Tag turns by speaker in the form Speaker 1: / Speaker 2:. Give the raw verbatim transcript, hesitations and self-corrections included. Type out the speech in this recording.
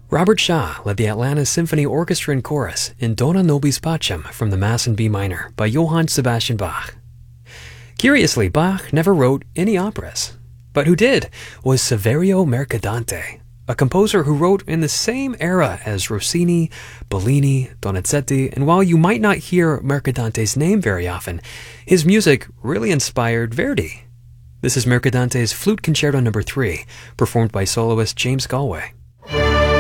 Speaker 1: Robert Shaw led the Atlanta Symphony Orchestra and Chorus in Dona Nobis Pacem from the Mass in B minor by Johann Sebastian Bach. Curiously, Bach never wrote any operas, but who did was Saverio Mercadante, a composer who wrote in the same era as Rossini, Bellini, Donizetti, and while you might not hear Mercadante's name very often, his music really inspired Verdi. This is Mercadante's Flute Concerto number three, performed by soloist James Galway.